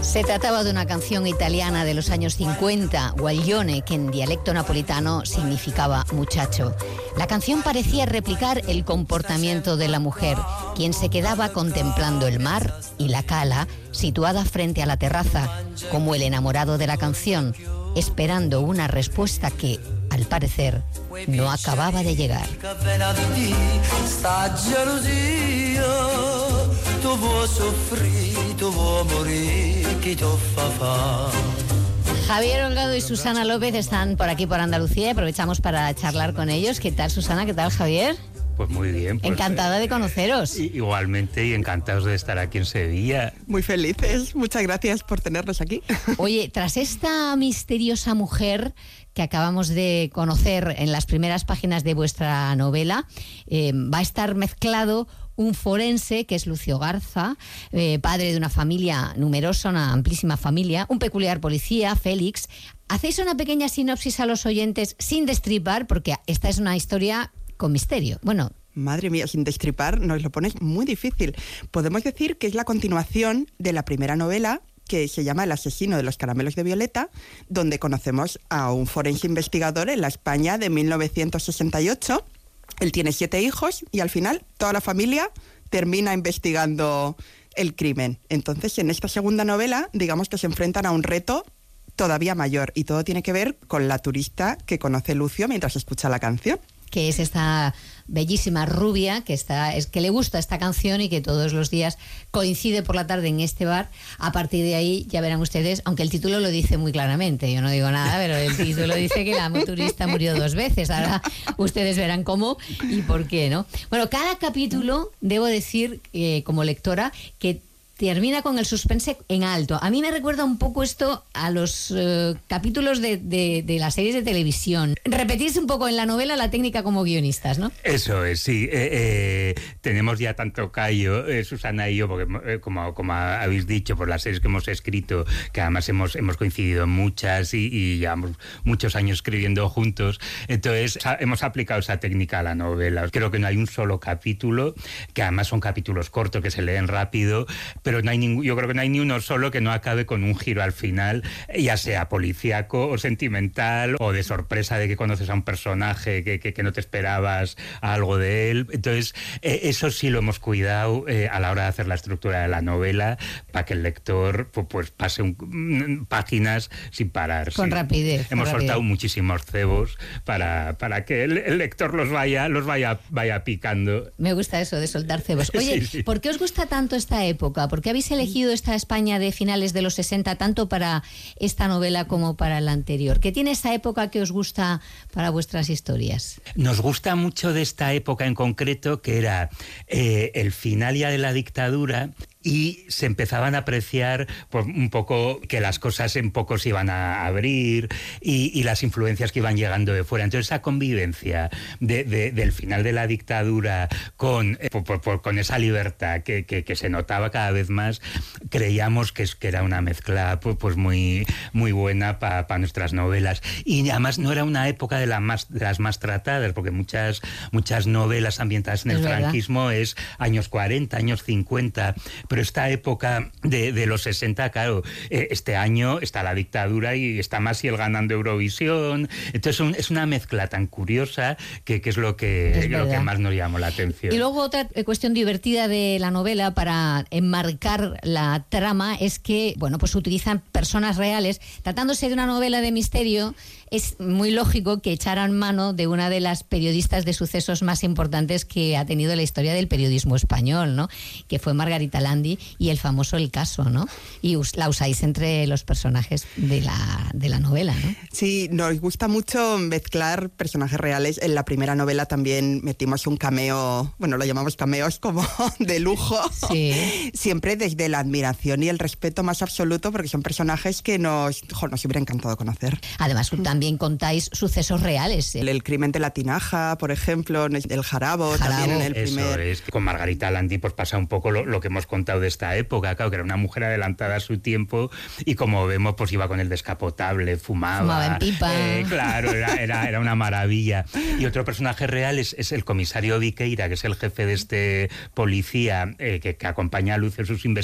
Se trataba de una canción italiana de los años 50, Guaglione, que en dialecto napolitano significaba muchacho. La canción parecía replicar el comportamiento de la mujer, quien se quedaba contemplando el mar y la cala situada frente a la terraza, como el enamorado de la canción, esperando una respuesta que, al parecer, no acababa de llegar. Javier Holgado y Susana López están por aquí, por Andalucía, y aprovechamos para charlar con ellos. ¿Qué tal, Susana? ¿Qué tal, Javier? Pues muy bien. Pues, encantada de conoceros. Igualmente, y encantados de estar aquí en Sevilla. Muy felices. Muchas gracias por tenernos aquí. Oye, tras esta misteriosa mujer que acabamos de conocer en las primeras páginas de vuestra novela, va a estar mezclado un forense, que es Lucio Garza, padre de una familia numerosa, una amplísima familia, un peculiar policía, Félix. ¿Hacéis una pequeña sinopsis a los oyentes sin destripar? Porque esta es una historia con misterio. Bueno, madre mía, sin destripar nos lo pones muy difícil. Podemos decir que es la continuación de la primera novela, que se llama El asesino de los caramelos de Violeta, donde conocemos a un forense investigador en la España de 1968. Él tiene 7 hijos y al final toda la familia termina investigando el crimen. Entonces, en esta segunda novela, digamos que se enfrentan a un reto todavía mayor, y todo tiene que ver con la turista que conoce Lucio mientras escucha la canción. Que es esta bellísima rubia que le gusta esta canción y que todos los días coincide por la tarde en este bar. A partir de ahí ya verán ustedes, aunque el título lo dice muy claramente, yo no digo nada, pero el título dice que la turista murió 2 veces. Ahora ustedes verán cómo y por qué, ¿no? Bueno, cada capítulo, debo decir, como lectora, que termina con el suspense en alto. A mí me recuerda un poco esto a los capítulos de las series de televisión. Repetís un poco en la novela la técnica como guionistas, ¿no? Eso es, sí. Tenemos ya tanto callo, Susana y yo, porque como habéis dicho, por las series que hemos escrito, que además hemos coincidido en muchas y llevamos muchos años escribiendo juntos, entonces hemos aplicado esa técnica a la novela. Creo que no hay un solo capítulo, que además son capítulos cortos que se leen rápido, pero no hay yo creo que no hay ni uno solo que no acabe con un giro al final, ya sea policíaco o sentimental, o de sorpresa de que conoces a un personaje que no te esperabas algo de él. Entonces, eso sí lo hemos cuidado a la hora de hacer la estructura de la novela, para que el lector pues pase páginas sin parar. Con rapidez. Hemos soltado muchísimos cebos para que el lector los vaya picando. Me gusta eso de soltar cebos. Oye, sí. ¿Por qué os gusta tanto esta época? ¿Por qué habéis elegido esta España de finales de los 60 tanto para esta novela como para la anterior? ¿Qué tiene esta época que os gusta para vuestras historias? Nos gusta mucho de esta época en concreto, que era el final ya de la dictadura, y se empezaban a apreciar pues, un poco que las cosas en poco se iban a abrir y las influencias que iban llegando de fuera. Entonces esa convivencia del final de la dictadura con esa libertad que se notaba cada vez más, creíamos que era una mezcla pues muy, muy buena para nuestras novelas. Y además no era una época de las más tratadas, porque muchas novelas ambientadas en el franquismo es años 40, años 50... Pero esta época de los 60, claro, este año está la dictadura y está Maciel ganando Eurovisión. Entonces es una mezcla tan curiosa que es lo que más nos llamó la atención. Y luego otra cuestión divertida de la novela para enmarcar la trama es que, bueno, pues utilizan personas reales. Tratándose de una novela de misterio, es muy lógico que echaran mano de una de las periodistas de sucesos más importantes que ha tenido la historia del periodismo español, ¿no? Que fue Margarita Landi, y el famoso El Caso, ¿no? Y la usáis entre los personajes de la novela, ¿no? Sí, nos gusta mucho mezclar personajes reales. En la primera novela también metimos un cameo, bueno, lo llamamos cameos como de lujo. Sí. Siempre desde la admiración y el respeto más absoluto, porque son personajes que nos hubiera encantado conocer. Además, también contáis sucesos reales. El crimen de la Tinaja, por ejemplo, el Jarabo. También en el primer... Eso es, con Margarita Landi pues pasa un poco lo que hemos contado de esta época, claro, que era una mujer adelantada a su tiempo, y como vemos pues iba con el descapotable, fumaba en pipa. Claro, era una maravilla. Y otro personaje real es el comisario Viqueira, que es el jefe de este policía que acompaña a Lucio en sus investigaciones,